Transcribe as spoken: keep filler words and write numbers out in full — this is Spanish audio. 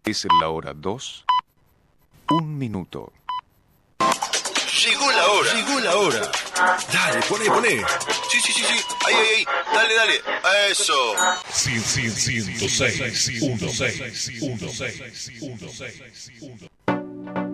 Es la hora dos. Un minuto. Llegó la hora, llegó la hora. Dale, poné, poné. Sí, sí, sí, sí. Ahí, ahí, ahí. Dale, dale. Eso. ciento seis, ciento seis, ciento seis, ciento seis, ciento seis.